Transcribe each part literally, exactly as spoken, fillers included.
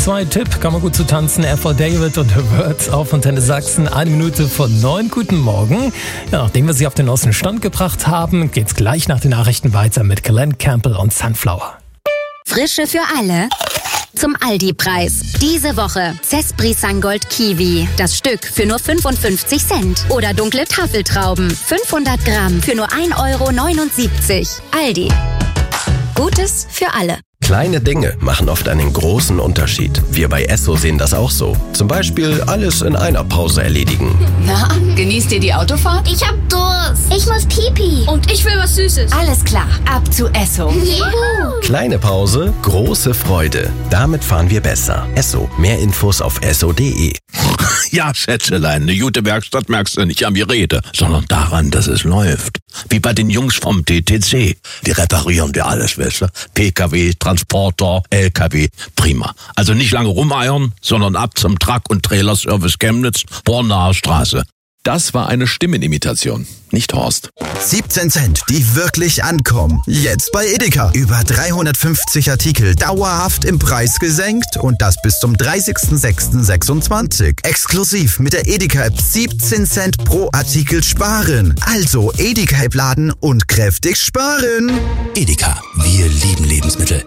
zwei Tipp, kann man gut zu tanzen. Air for David und The Words auf Antenne Sachsen. Eine Minute von neun. Guten Morgen. Ja, nachdem wir Sie auf den neuesten Stand gebracht haben, geht's gleich nach den Nachrichten weiter mit Glenn Campbell und Sunflower. Frische für alle. Zum Aldi-Preis. Diese Woche Cespri Sangold Kiwi. Das Stück für nur fünfundfünfzig Cent. Oder dunkle Tafeltrauben. fünfhundert Gramm für nur ein Euro neunundsiebzig. Aldi. Gutes für alle. Kleine Dinge machen oft einen großen Unterschied. Wir bei Esso sehen das auch so. Zum Beispiel alles in einer Pause erledigen. Na, genießt ihr die Autofahrt? Ich hab Durst. Ich muss Pipi. Und ich will was Süßes. Alles klar, ab zu Esso. Juhu. Kleine Pause, große Freude. Damit fahren wir besser. Esso. Mehr Infos auf esso punkt de. Ja, Schätzelein, eine gute Werkstatt merkst du nicht an die Rede, sondern daran, dass es läuft. Wie bei den Jungs vom T T C. Die reparieren dir alles, weißt du? P K W, Transporter, L K W. Prima. Also nicht lange rumeiern, sondern ab zum Truck- und Trailerservice Chemnitz, Bornaer Straße. Das war eine Stimmenimitation, nicht Horst. siebzehn Cent, die wirklich ankommen. Jetzt bei Edeka. Über dreihundertfünfzig Artikel dauerhaft im Preis gesenkt und das bis zum dreißigsten sechsten sechsundzwanzig. Exklusiv mit der Edeka-App siebzehn Cent pro Artikel sparen. Also Edeka-App laden und kräftig sparen. Edeka, wir lieben Lebensmittel.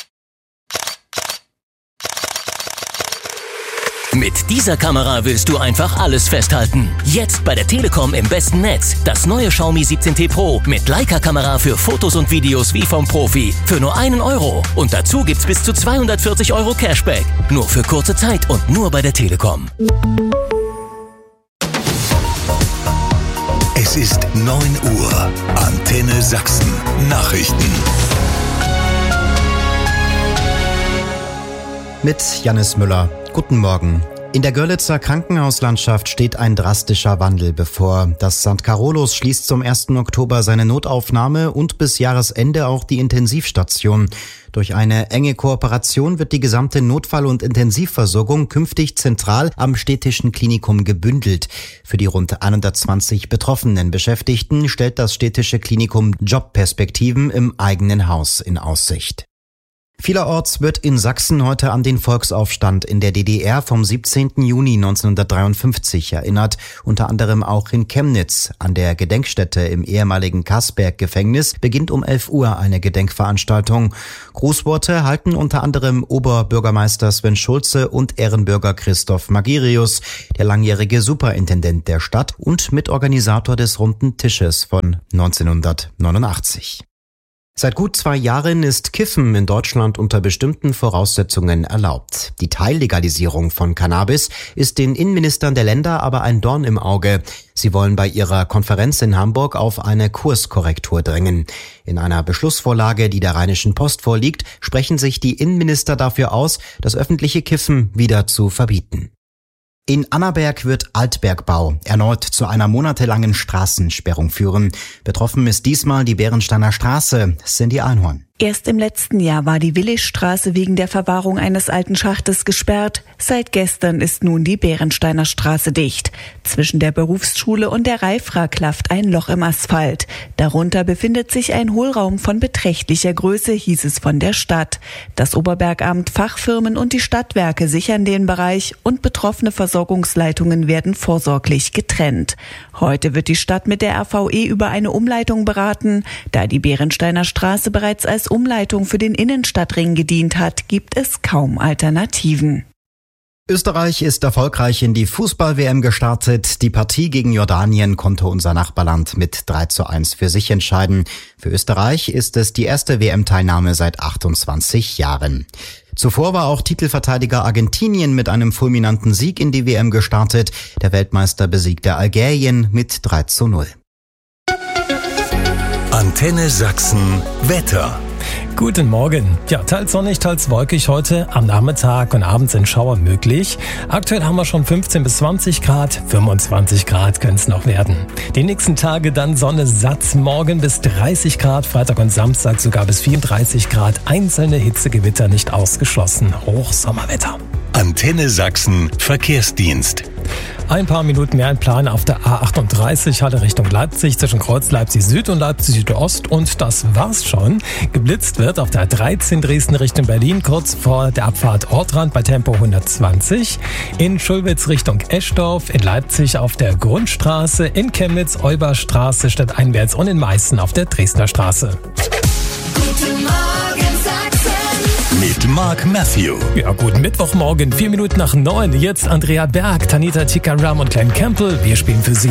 Mit dieser Kamera willst du einfach alles festhalten. Jetzt bei der Telekom im besten Netz. Das neue Xiaomi siebzehn T Pro mit Leica-Kamera für Fotos und Videos wie vom Profi. Für nur einen Euro. Und dazu gibt's bis zu zweihundertvierzig Euro Cashback. Nur für kurze Zeit und nur bei der Telekom. Es ist neun Uhr. Antenne Sachsen. Nachrichten. Mit Jannis Müller. Guten Morgen. In der Görlitzer Krankenhauslandschaft steht ein drastischer Wandel bevor. Das Sankt Carolus schließt zum ersten Oktober seine Notaufnahme und bis Jahresende auch die Intensivstation. Durch eine enge Kooperation wird die gesamte Notfall- und Intensivversorgung künftig zentral am städtischen Klinikum gebündelt. Für die rund hundertzwanzig betroffenen Beschäftigten stellt das städtische Klinikum Jobperspektiven im eigenen Haus in Aussicht. Vielerorts wird in Sachsen heute an den Volksaufstand in der D D R vom siebzehnten Juni neunzehnhundertdreiundfünfzig erinnert, unter anderem auch in Chemnitz. An der Gedenkstätte im ehemaligen Karsberg-Gefängnis beginnt um elf Uhr eine Gedenkveranstaltung. Grußworte halten unter anderem Oberbürgermeister Sven Schulze und Ehrenbürger Christoph Magirius, der langjährige Superintendent der Stadt und Mitorganisator des Runden Tisches von neunzehnhundertneunundachtzig. Seit gut zwei Jahren ist Kiffen in Deutschland unter bestimmten Voraussetzungen erlaubt. Die Teillegalisierung von Cannabis ist den Innenministern der Länder aber ein Dorn im Auge. Sie wollen bei ihrer Konferenz in Hamburg auf eine Kurskorrektur drängen. In einer Beschlussvorlage, die der Rheinischen Post vorliegt, sprechen sich die Innenminister dafür aus, das öffentliche Kiffen wieder zu verbieten. In Annaberg wird Altbergbau erneut zu einer monatelangen Straßensperrung führen. Betroffen ist diesmal die Bärensteiner Straße. Cindy Einhorn. Erst im letzten Jahr war die Willigstraße wegen der Verwahrung eines alten Schachtes gesperrt. Seit gestern ist nun die Bärensteiner Straße dicht. Zwischen der Berufsschule und der Reifra klafft ein Loch im Asphalt. Darunter befindet sich ein Hohlraum von beträchtlicher Größe, hieß es von der Stadt. Das Oberbergamt, Fachfirmen und die Stadtwerke sichern den Bereich und betroffene Versorgungsleitungen werden vorsorglich getrennt. Heute wird die Stadt mit der R V E über eine Umleitung beraten. Da die Bärensteiner Straße bereits als Umleitung für den Innenstadtring gedient hat, gibt es kaum Alternativen. Österreich ist erfolgreich in die Fußball-W M gestartet. Die Partie gegen Jordanien konnte unser Nachbarland mit drei zu eins für sich entscheiden. Für Österreich ist es die erste W M-Teilnahme seit achtundzwanzig Jahren. Zuvor war auch Titelverteidiger Argentinien mit einem fulminanten Sieg in die W M gestartet. Der Weltmeister besiegte Algerien mit drei zu null. Antenne Sachsen Wetter. Guten Morgen. Ja, teils sonnig, teils wolkig heute. Am Nachmittag und abends sind Schauer möglich. Aktuell haben wir schon fünfzehn bis zwanzig Grad. fünfundzwanzig Grad können es noch werden. Die nächsten Tage dann Sonne satt. Morgen bis dreißig Grad. Freitag und Samstag sogar bis vierunddreißig Grad. Einzelne Hitzegewitter nicht ausgeschlossen. Hochsommerwetter. Antenne Sachsen Verkehrsdienst. Ein paar Minuten mehr ein Plan auf der A achtunddreißig, Halle Richtung Leipzig, zwischen Kreuz Leipzig Süd und Leipzig Südost. Und das war's schon. Geblitzt wird auf der A dreizehn Dresden Richtung Berlin, kurz vor der Abfahrt Ortrand bei Tempo hundertzwanzig. In Schulwitz Richtung Eschdorf, in Leipzig auf der Grundstraße, in Chemnitz Euberstraße stadteinwärts und in Meißen auf der Dresdner Straße. Guten Morgen Sachsen. Mit Mark Matthew. Ja, guten Mittwochmorgen, vier Minuten nach neun. Jetzt Andrea Berg, Tanita Tikaram und Glenn Campbell. Wir spielen für Sie